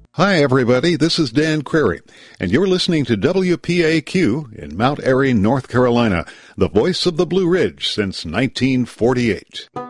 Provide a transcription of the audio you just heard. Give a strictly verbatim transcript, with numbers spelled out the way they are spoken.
Hi, everybody. This is Dan Crary, and you're listening to W P A Q in Mount Airy, North Carolina, the voice of the Blue Ridge since nineteen forty-eight.